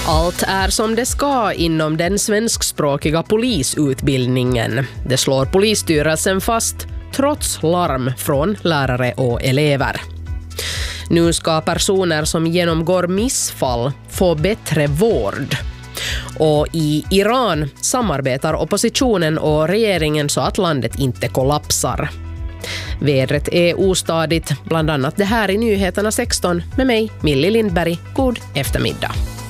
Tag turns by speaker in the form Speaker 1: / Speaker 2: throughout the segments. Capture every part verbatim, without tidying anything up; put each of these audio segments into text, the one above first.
Speaker 1: Allt är som det ska inom den svenskspråkiga polisutbildningen. Det slår polisstyrelsen fast trots larm från lärare och elever. Nu ska personer som genomgår missfall få bättre vård. Och i Iran samarbetar oppositionen och regeringen så att landet inte kollapsar. Vädret är ostadigt, bland annat det här i Nyheterna sexton med mig, Millie Lindberg. God eftermiddag.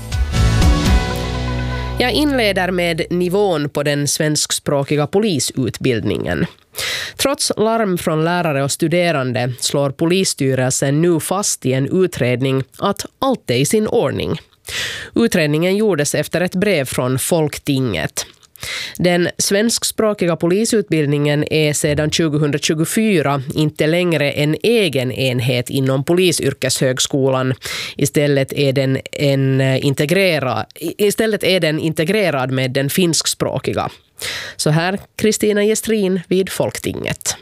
Speaker 1: Jag inleder med nivån på den svenskspråkiga polisutbildningen. Trots larm från lärare och studerande slår polisstyrelsen nu fast i en utredning att allt är i sin ordning. Utredningen gjordes efter ett brev från Folktinget. Den svenskspråkiga polisutbildningen är sedan tjugohundratjugofyra inte längre en egen enhet inom polisyrkeshögskolan. Istället är den, en integrerad, istället är den integrerad med den finskspråkiga. Så här Kristina Gestrin vid Folktinget.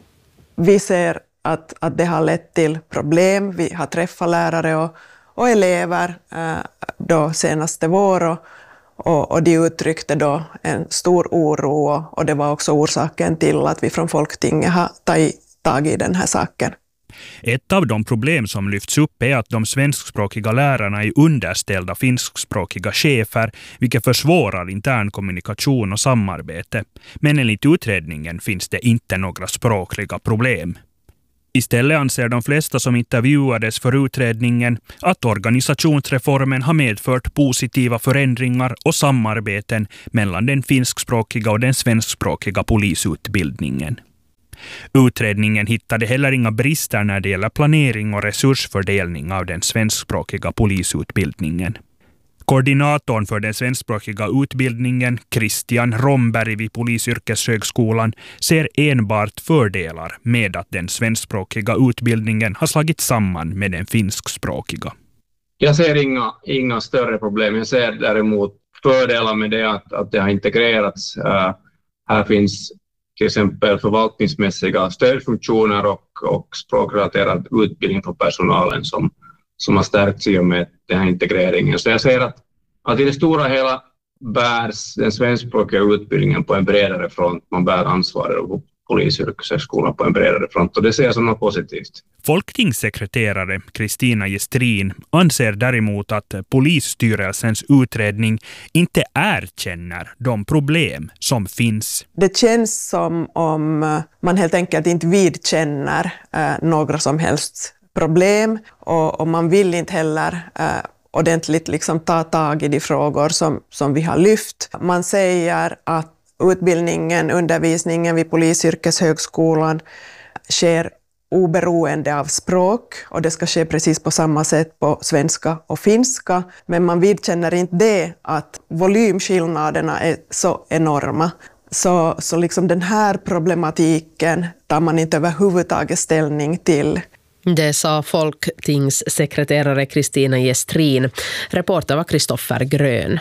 Speaker 2: Vi ser att, att det har lett till problem. Vi har träffat lärare och, och elever eh, då senaste vår och Och, och de uttryckte då en stor oro och, och det var också orsaken till att vi från Folktinget har tagit tag i den här saken.
Speaker 3: Ett av de problem som lyfts upp är att de svenskspråkiga lärarna är underställda finskspråkiga chefer, vilket försvårar intern kommunikation och samarbete. Men enligt utredningen finns det inte några språkliga problem. Istället anser de flesta som intervjuades för utredningen att organisationsreformen har medfört positiva förändringar och samarbeten mellan den finskspråkiga och den svenskspråkiga polisutbildningen. Utredningen hittade heller inga brister när det gäller planering och resursfördelning av den svenskspråkiga polisutbildningen. Koordinatorn för den svenskspråkiga utbildningen, Christian Romberg vid Polisyrkeshögskolan, ser enbart fördelar med att den svenskspråkiga utbildningen har slagit samman med den finskspråkiga.
Speaker 4: Jag ser inga, inga större problem. Jag ser däremot fördelar med det att, att det har integrerats. Uh, här finns till exempel förvaltningsmässiga stödfunktioner och, och språkrelaterad utbildning för personalen som som har stärkt sig med den här integreringen. Så jag ser att, att i det stora hela bärs den svenskspråkiga utbildningen på en bredare front. Man bär ansvaret och polisyrkeshögskolan på en bredare front och det ser jag som något positivt.
Speaker 3: Folktingssekreterare Kristina Gestrin anser däremot att polisstyrelsens utredning inte erkänner de problem som finns.
Speaker 2: Det känns som om man helt enkelt inte vidkänner eh, några som helst problem och, och man vill inte heller eh, ordentligt liksom ta tag i de frågor som, som vi har lyft. Man säger att utbildningen, undervisningen vid Polisyrkeshögskolan sker oberoende av språk och det ska ske precis på samma sätt på svenska och finska. Men man vidkänner inte det att volymskillnaderna är så enorma. Så, så liksom den här problematiken tar man inte överhuvudtaget ställning till.
Speaker 1: Det sa Folktingssekreterare Kristina Gestrin. Reporter var Kristoffer Grön.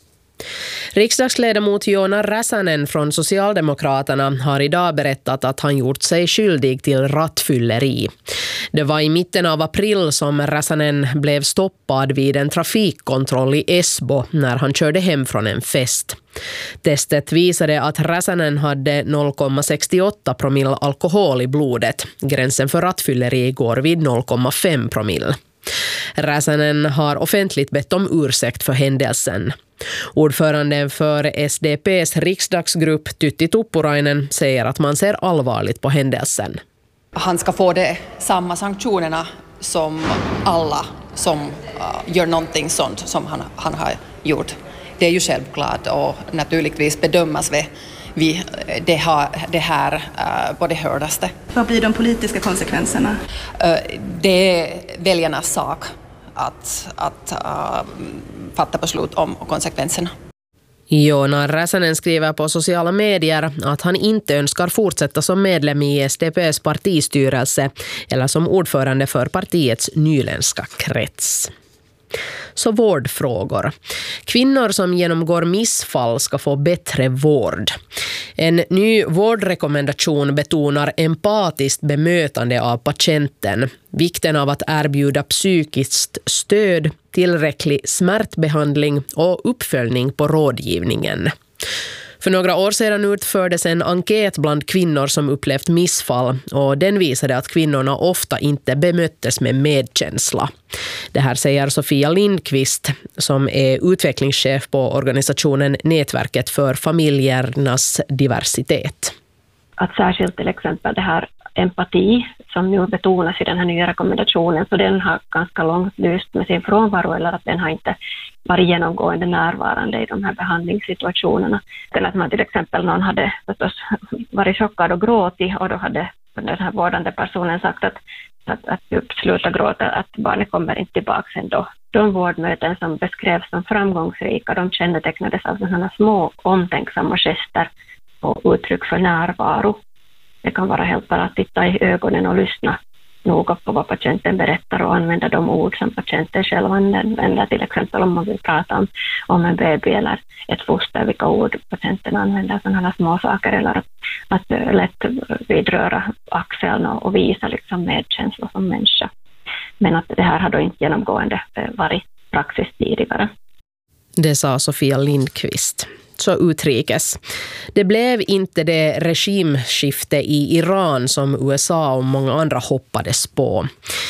Speaker 1: Riksdagsledamot Joona Räsänen från Socialdemokraterna har idag berättat att han gjort sig skyldig till rattfylleri. Det var i mitten av april som Räsänen blev stoppad vid en trafikkontroll i Esbo när han körde hem från en fest. Testet visade att Räsänen hade noll komma sextioåtta promille alkohol i blodet. Gränsen för rattfylleri går vid noll komma fem promille. Räsänen har offentligt bett om ursäkt för händelsen. Ordföranden för S D P:s riksdagsgrupp Tytti Tuppurainen säger att man ser allvarligt på händelsen.
Speaker 5: Han ska få det samma sanktionerna som alla som uh, gör någonting sånt som han, han har gjort. Det är ju självklart och naturligtvis bedömas vi, vi det, har, det här uh, på det hördaste.
Speaker 6: Vad blir de politiska konsekvenserna?
Speaker 5: Uh, det är väljarnas sak att, att uh, fatta beslut om konsekvenserna.
Speaker 1: Joona Räsänen skriver på sociala medier att han inte önskar fortsätta som medlem i S D P:s partistyrelse eller som ordförande för partiets nyländska krets. Så vårdfrågor. Kvinnor som genomgår missfall ska få bättre vård. En ny vårdrekommendation betonar empatiskt bemötande av patienten, vikten av att erbjuda psykiskt stöd, tillräcklig smärtbehandling och uppföljning på rådgivningen. För några år sedan utfördes en enkät bland kvinnor som upplevt missfall och den visade att kvinnorna ofta inte bemöttes med medkänsla. Det här säger Sofia Lindqvist som är utvecklingschef på organisationen Nätverket för familjernas diversitet.
Speaker 7: Att särskilt till exempel det här empati som nu betonas i den här nya rekommendationen, så den har ganska långt lyst med sin frånvaro eller att den har inte varit genomgående närvarande i de här behandlingssituationerna. Eller att man till exempel någon hade förstås varit chockad och gråtit och då hade den här vårdande personen sagt att, att, att sluta gråta, att barnet kommer inte tillbaka ändå. De vårdmöten som beskrevs som framgångsrika, de kännetecknades av sådana små omtänksamma gester och uttryck för närvaro. Det kan vara helt bara att titta i ögonen och lyssna noga på vad patienten berättar och använda de ord som patienten själv använder. Till exempel om man vill prata om, om en baby eller ett foster, vilka ord patienten använder, sådana små saker. Eller att, att lätt vidröra axeln och, och visa liksom medkänsla som människa. Men att det här har då inte genomgående varit praxis tidigare.
Speaker 1: Det sa Sofia Lindqvist. Så utrikes. Det blev inte det regimskifte i Iran som U S A och många andra hoppades på.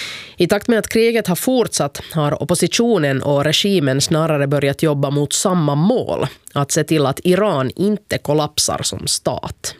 Speaker 1: I takt med att kriget har fortsatt har oppositionen och regimen snarare börjat jobba mot samma mål, att se till att Iran inte kollapsar som stat.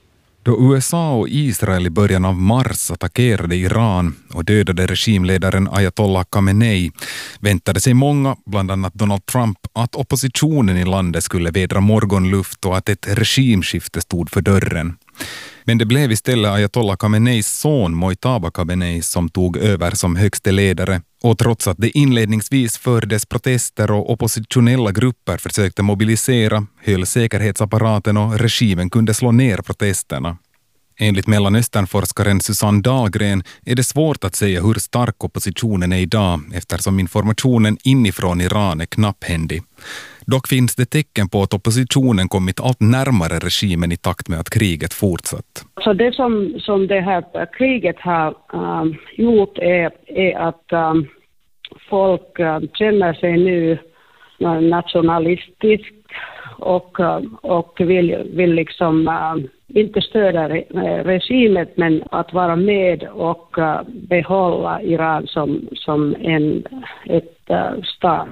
Speaker 8: Då U S A och Israel i början av mars attackerade Iran och dödade regimledaren Ayatollah Khamenei väntade sig många, bland annat Donald Trump, att oppositionen i landet skulle vädra morgonluft och att ett regimskifte stod för dörren. Men det blev istället Ayatollah Khameneis son Mojtaba Khamenei som tog över som högste ledare. Och trots att det inledningsvis fördes protester och oppositionella grupper försökte mobilisera, höll säkerhetsapparaten och regimen kunde slå ner protesterna. Enligt Mellanösternforskaren Susanne Dahlgren är det svårt att säga hur stark oppositionen är idag eftersom informationen inifrån Iran är knapphändig. Dock finns det tecken på att oppositionen kommit allt närmare regimen i takt med att kriget fortsatt.
Speaker 9: Så det som, som det här kriget har um, gjort är, är att um, folk um, känner sig nu uh, nationalistiskt och, um, och vill, vill liksom um, inte stödja re, regimen men att vara med och uh, behålla Iran som, som en ett, uh, stat.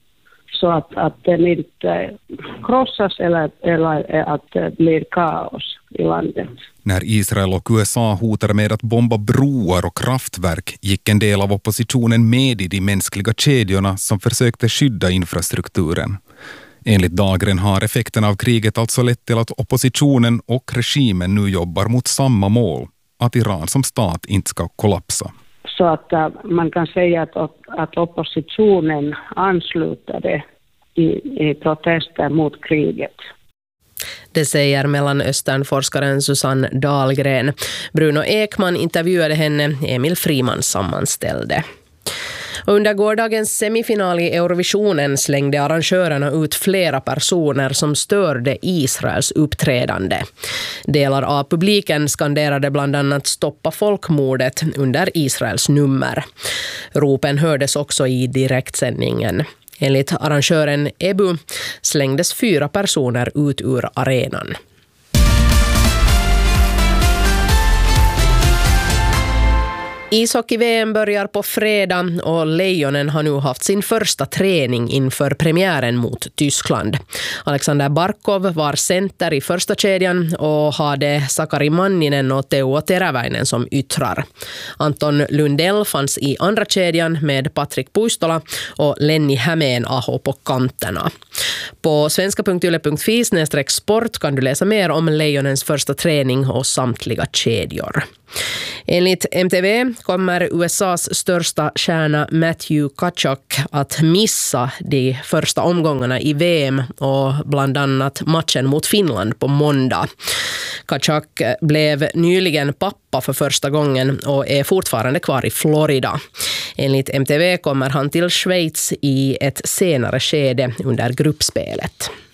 Speaker 9: Så att, att den inte krossas eller, eller att det blir kaos i landet.
Speaker 8: När Israel och U S A hotade med att bomba broar och kraftverk gick en del av oppositionen med i de mänskliga kedjorna som försökte skydda infrastrukturen. Enligt Dahlgren har effekten av kriget alltså lett till att oppositionen och regimen nu jobbar mot samma mål, att Iran som stat inte ska kollapsa.
Speaker 9: Så att uh, man kan säga att, att oppositionen anslutade i, i protester mot kriget.
Speaker 1: Det säger Mellanösternforskaren Susanne Dahlgren. Bruno Ekman intervjuade henne, Emil Friman sammanställde. Under gårdagens semifinal i Eurovisionen slängde arrangörerna ut flera personer som störde Israels uppträdande. Delar av publiken skanderade bland annat stoppa folkmordet under Israels nummer. Ropen hördes också i direktsändningen. Enligt arrangören Ebu slängdes fyra personer ut ur arenan. Ishockey-V M börjar på fredag och Lejonen har nu haft sin första träning inför premiären mot Tyskland. Alexander Barkov var center i första kedjan och hade Sakari Manninen och Teuvo Teräväinen som yttrar. Anton Lundell fanns i andra kedjan med Patrik Puistola och Lenni Hämeen-Aho på kanterna. På svenska punkt yle punkt fi snedstreck sport kan du läsa mer om Lejonens första träning och samtliga kedjor. Enligt M T V kommer U S A:s största stjärna Matthew Tkachuk att missa de första omgångarna i V M och bland annat matchen mot Finland på måndag. Tkachuk blev nyligen pappa för första gången och är fortfarande kvar i Florida. Enligt M T V kommer han till Schweiz i ett senare skede under gruppspelet.